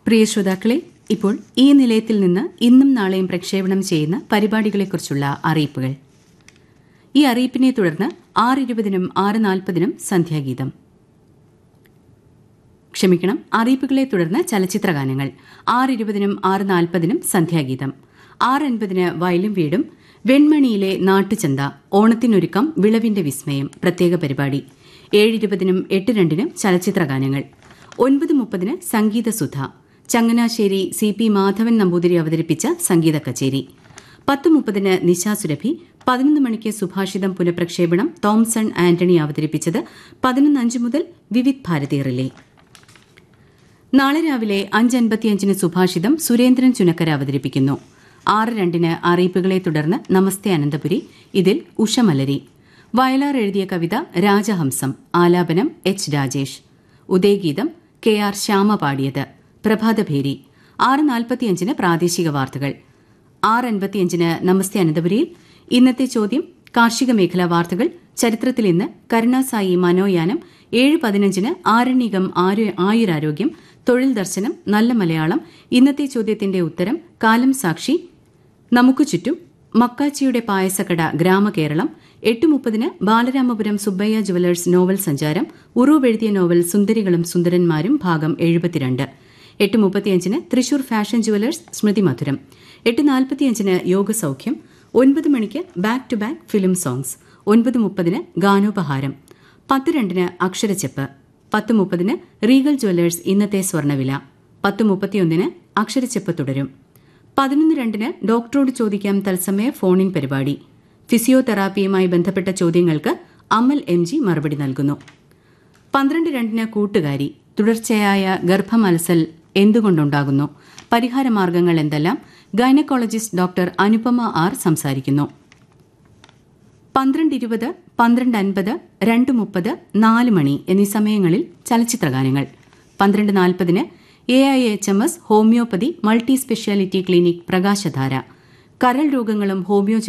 പ്രിയ ശ്രോതാക്കളെ, ഇപ്പോൾ ഈ നിലയത്തിൽ നിന്ന് ഇന്നും നാളെയും പ്രക്ഷേപണം ചെയ്യുന്ന പരിപാടികളെക്കുറിച്ചുള്ള അറിയിപ്പുകൾ. ഈ അറിയിപ്പിനെ തുടർന്ന് 6:20-നും 6:40-നും സന്ധ്യാഗീതം. ക്ഷമിക്കണം, അറിയിപ്പുകളെ തുടർന്ന് ചലച്ചിത്രഗാനങ്ങൾ. 6:20-നും 6:40-നും സന്ധ്യാഗീതം. 6:50-ന് വയലും വീടും, വെൺമണിയിലെ നാട്ടുചന്ത, ഓണത്തിനൊരുക്കം, വിളവിന്റെ വിസ്മയം പ്രത്യേക പരിപാടി. 7:20-നും 8:02-നും ചലച്ചിത്രഗാനങ്ങൾ. 9:30-ന് സംഗീതസുധ, ചങ്ങനാശ്ശേരി CP മാധവൻ നമ്പൂതിരി അവതരിപ്പിച്ച സംഗീത കച്ചേരി. 10:30-ന് നിശാസുരഭി. 11 മണിക്ക് സുഭാഷിതം പുനഃപ്രക്ഷേപണം, തോംസൺ ആന്റണി അവതരിപ്പിച്ചത്. 11:05 മുതൽ വിവിധ് ഭാരതി റിലേ. നാളെ രാവിലെ 5:55-ന് സുഭാഷിതം സുരേന്ദ്രൻ ചുനക്കര അവതരിപ്പിക്കുന്നു. 6:02-ന് അറിയിപ്പുകളെ തുടർന്ന് നമസ്തേ അനന്തപുരി. ഇതിൽ ഉഷമലരി. വയലാർ എഴുതിയ കവിത രാജഹംസം. ആലാപനം H. രാജേഷ്. ഉദയഗീതം KR ശ്യാമ പാടിയത്. പ്രഭാതഭേരി. 6:45-ന് പ്രാദേശിക വാർത്തകൾ. 6:55-ന് നമസ്തേ അനന്തപുരിയിൽ ഇന്നത്തെ ചോദ്യം, കാർഷിക മേഖലാ വാർത്തകൾ, ചരിത്രത്തിൽ ഇന്ന്, കരുണാസായി മനോയാനം. 7:15-ന് ആരണ്യകം ആയുരാരോഗ്യം, തൊഴിൽ ദർശനം, നല്ല മലയാളം, ഇന്നത്തെ ചോദ്യത്തിന്റെ ഉത്തരം, കാലം സാക്ഷി, നമുക്ക് ചുറ്റും, മക്കാച്ചിയുടെ പായസക്കട, ഗ്രാമകേരളം. 8:30-ന് ബാലരാമപുരം സുബ്ബയ്യ ജുവലേഴ്സ് നോവൽ സഞ്ചാരം, ഉറൂബ് എഴുതിയ നോവൽ സുന്ദരികളും സുന്ദരന്മാരും ഭാഗം 72. 8:35-ന് തൃശൂർ ഫാഷൻ ജുവലേഴ്സ് സ്മൃതി മധുരം. 8:45-ന് യോഗസൌഖ്യം. 9 മണിക്ക് back to back film songs. 9:30-ന് ഗാനോപഹാരം. 10:02-ന് അക്ഷരച്ചെപ്പ്. 10:30-ന് Regal jewellers ഇന്നത്തെ സ്വർണ്ണവില. 10:31-ന് അക്ഷരച്ചെപ്പ് തുടരും. 11:02-ന് ഡോക്ടറോട് ചോദിക്കാം തത്സമയ ഫോണിൻ പരിപാടി. ഫിസിയോതെറാപ്പിയുമായി ബന്ധപ്പെട്ട ചോദ്യങ്ങൾക്ക് അമൽ MG മറുപടി നൽകുന്നു. 12:02-ന് കൂട്ടുകാരി, തുടർച്ചയായ ഗർഭമലസൽ എന്തുകൊണ്ടുണ്ടാകുന്നു, പരിഹാരമാർഗങ്ങൾ എന്തെല്ലാം, ഗൈനക്കോളജിസ്റ്റ് ഡോക്ടർ അനുപമ R സംസാരിക്കുന്നു. 12:20, 12:50, 2:30, 4 മണി എന്നീ സമയങ്ങളിൽ ചലച്ചിത്രഗാനങ്ങൾ. 12:40-ന് AIHMS homeopathy multi speciality clinic പ്രകാശധാര, കരൾ രോഗങ്ങളും ഹോമിയോ